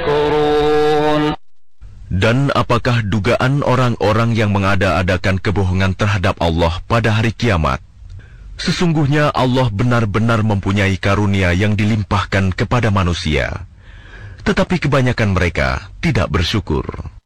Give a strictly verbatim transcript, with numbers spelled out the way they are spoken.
Dan apakah dugaan orang-orang yang mengada-adakan kebohongan terhadap Allah pada hari kiamat? Sesungguhnya Allah benar-benar mempunyai karunia yang dilimpahkan kepada manusia, tetapi kebanyakan mereka tidak bersyukur.